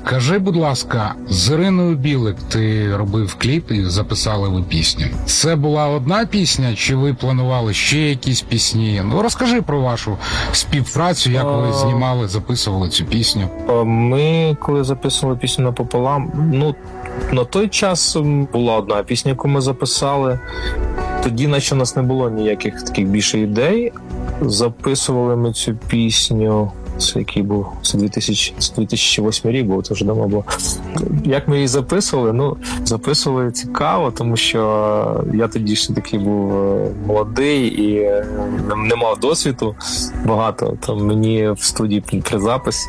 Скажи, будь ласка, з Іриною Білик ти робив кліп і записали ви пісню. Це була одна пісня, чи ви планували ще якісь пісні? Ну, розкажи про вашу співпрацю, як ви знімали, записували цю пісню. Ми, коли записували пісню «Напополам», на той час була одна пісня, яку ми записали. Тоді, наче у нас не було ніяких таких більше ідей. Записували ми цю пісню, це який був, це 2008 рік був, це вже давно було. Як ми її записували? Записували цікаво, тому що я тоді ще такий був молодий і не мав досвіду багато. Там мені в студії при записі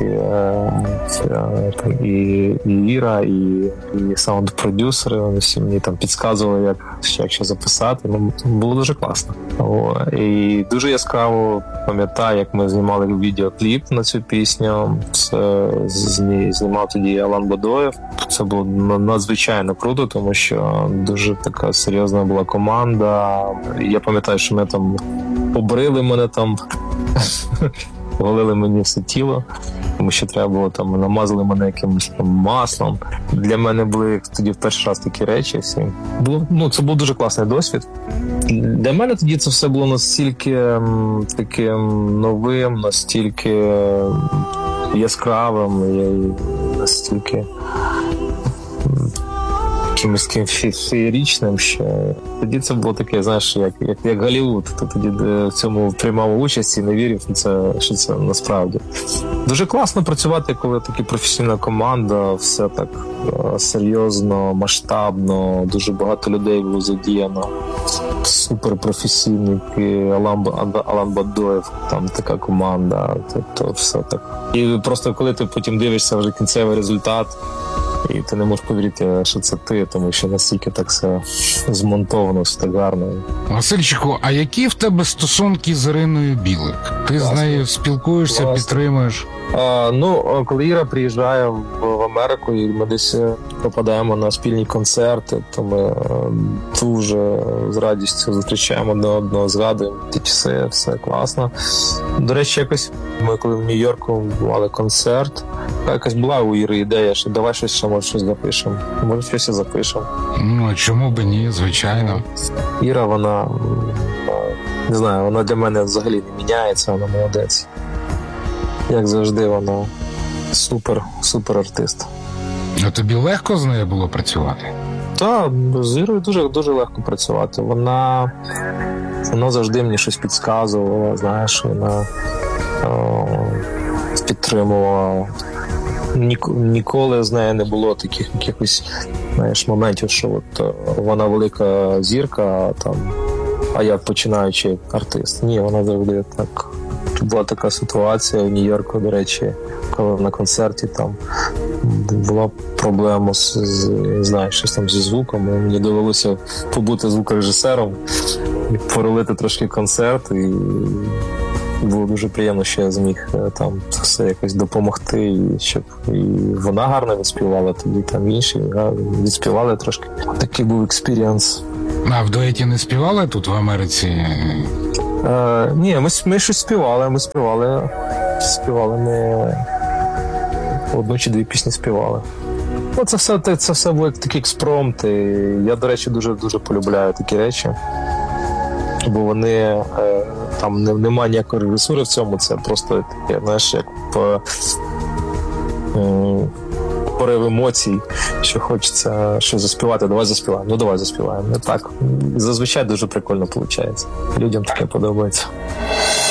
і Іра, і саунд-продюсери, вони всі мені там підказували, як що записати. Було дуже класно. І дуже яскраво пам'ятаю, як ми знімали відеокліп на цю пісню. Це знімав тоді Алан Бадоєв. Це було надзвичайно круто, тому що дуже така серйозна була команда. Я пам'ятаю, що ми там побрили мене там, голили мені все тіло, тому що треба було там, намазали мене якимось там маслом. Для мене були тоді в перший раз такі речі всі. Це був дуже класний досвід. Для мене тоді це все було настільки таким новим, настільки яскравим, і настільки якимось таким феєричним, що тоді це було таке, знаєш, як Голлівуд. Ти тоді в цьому приймав участь і не вірив, що це насправді. Дуже класно працювати, коли така професійна команда, все так серйозно, масштабно, дуже багато людей було задіяно. Суперпрофесійники, Алан Бадоєв, там така команда, тобто все так. І просто коли ти потім дивишся вже кінцевий результат, і ти не можеш повірити, що це ти, тому що настільки так все змонтовано, все так гарно. Васильчику, а які в тебе стосунки з Іриною Білик? Ти з нею спілкуєшся, підтримуєш? Коли Іра приїжджає в Америку і ми десь попадаємо на спільні концерти, то ми дуже з радістю зустрічаємо одне одного, згадуємо ті часи, все класно. До речі, якось ми коли в Нью-Йорку мали концерт, якась була у Іри ідея, що давай щось запишемо. Може, щось і запишемо. А чому б ні, звичайно. Іра, вона, не знаю, вона для мене взагалі не міняється, вона молодець. Як завжди, вона супер артист. А тобі легко з нею було працювати? Так, з Ірою дуже легко працювати. Вона завжди мені щось підказувала, знаєш, вона підтримувала. Ніколи з нею не було таких якихось, знаєш, моментів, що от вона велика зірка, а я починаючий артист. Ні, вона завжди так. Була така ситуація в Нью-Йорку, до речі, коли на концерті там була проблема щось там зі звуком, і мені довелося побути звукорежисером, порулити трошки концерт, і було дуже приємно, що я зміг там все якось допомогти, і щоб і вона гарно відспівала, тоді там інші відспівали трошки. Такий був експірієнс. А в дуеті не співали тут в Америці? Ні, ми щось співали, ми одну чи дві пісні співали. Це все було такі експромти. Я, до речі, дуже полюбляю такі речі, бо вони, там немає ніякої режисури в цьому, це просто таке, знаєш, як порив емоцій, що хочеться щось заспівати, давай заспіваємо. Давай заспіваємо. Не так. Зазвичай дуже прикольно виходить. Людям таке подобається.